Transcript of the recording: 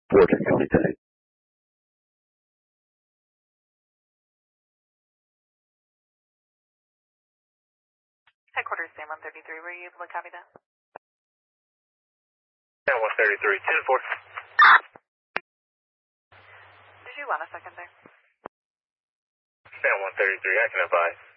Fortune County Tag. Headquarters, Sam 133. Were you able to copy that? Sam 133, 10-4. Did you want a second there? Sam 133, I can advise.